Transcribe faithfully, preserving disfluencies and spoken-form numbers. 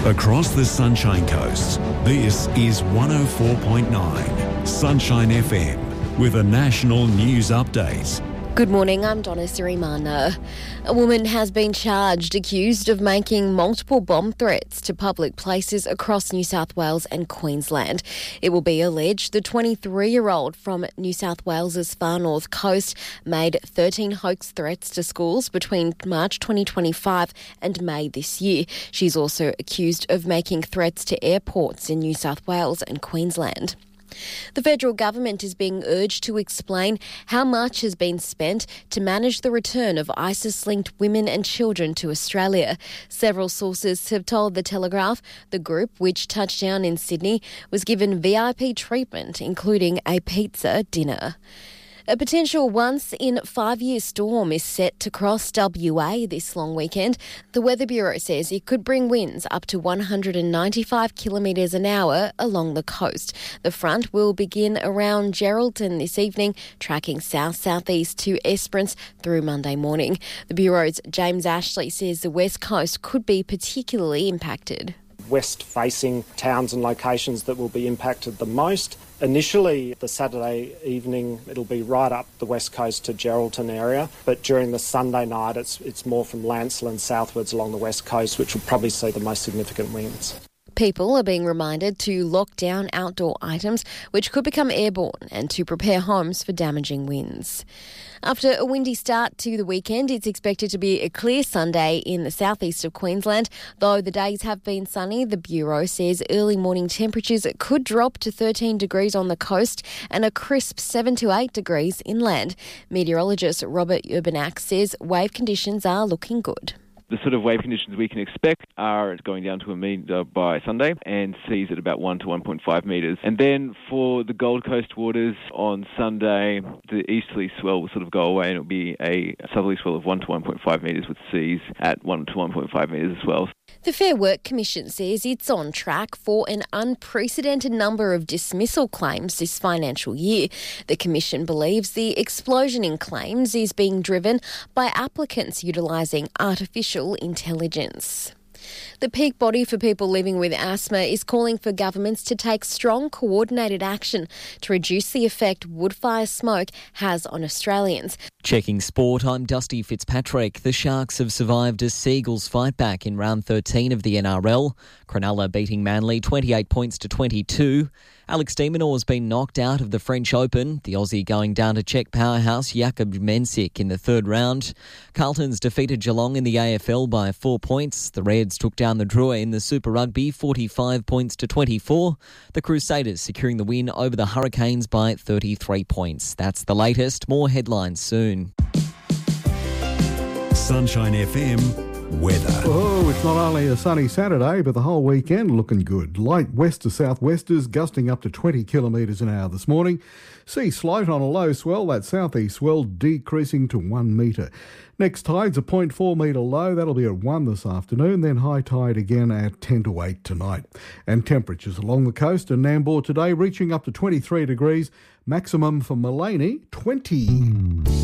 Across the Sunshine Coast, this is one oh four point nine Sunshine F M with a national news update. Good morning, I'm Donna Sirimana. A woman has been charged, accused of making multiple bomb threats to public places across New South Wales and Queensland. It will be alleged the twenty-three-year-old from New South Wales's far north coast made thirteen hoax threats to schools between March twenty twenty-five and May this year. She's also accused of making threats to airports in New South Wales and Queensland. The federal government is being urged to explain how much has been spent to manage the return of ISIS-linked women and children to Australia. Several sources have told The Telegraph the group, which touched down in Sydney, was given V I P treatment, including a pizza dinner. A potential once-in-five-year storm is set to cross W A this long weekend. The Weather Bureau says it could bring winds up to one hundred ninety-five kilometres an hour along the coast. The front will begin around Geraldton this evening, tracking south-southeast to Esperance through Monday morning. The Bureau's James Ashley says the west coast could be particularly impacted. West-facing towns and locations that will be impacted the most. Initially, the Saturday evening, it'll be right up the west coast to Geraldton area, but during the Sunday night, it's it's more from Lancelin southwards along the west coast, which will probably see the most significant winds. People are being reminded to lock down outdoor items which could become airborne and to prepare homes for damaging winds. After a windy start to the weekend, it's expected to be a clear Sunday in the southeast of Queensland. Though the days have been sunny, the Bureau says early morning temperatures could drop to thirteen degrees on the coast and a crisp seven to eight degrees inland. Meteorologist Robert Urbanak says wave conditions are looking good. The sort of wave conditions we can expect are going down to a metre by Sunday and seas at about one to one point five metres. And then for the Gold Coast waters on Sunday, the easterly swell will sort of go away and it'll be a southerly swell of one to one point five metres with seas at one to one point five metres as well. The Fair Work Commission says it's on track for an unprecedented number of dismissal claims this financial year. The Commission believes the explosion in claims is being driven by applicants utilising artificial intelligence. The peak body for people living with asthma is calling for governments to take strong coordinated action to reduce the effect woodfire smoke has on Australians. Checking sport, I'm Dusty Fitzpatrick. The Sharks have survived a Seagulls fight back in round thirteen of the N R L. Cronulla beating Manly twenty-eight points to twenty-two. Alex de Minaur has been knocked out of the French Open, the Aussie going down to Czech powerhouse Jakub Mensik in the third round. Carlton's defeated Geelong in the A F L by four points. The Reds took down the Drua in the Super Rugby forty-five points to twenty-four. The Crusaders securing the win over the Hurricanes by thirty-three points. That's the latest. More headlines soon. Sunshine F M weather. Oh, it's not only a sunny Saturday, but the whole weekend looking good. Light west to southwesters gusting up to twenty kilometres an hour this morning. Sea slope on a low swell, that southeast swell decreasing to one metre. Next tide's a zero point four metre low, that'll be at one this afternoon, then high tide again at ten to eight tonight. And temperatures along the coast and Nambour today reaching up to twenty-three degrees, maximum for Mullaney twenty.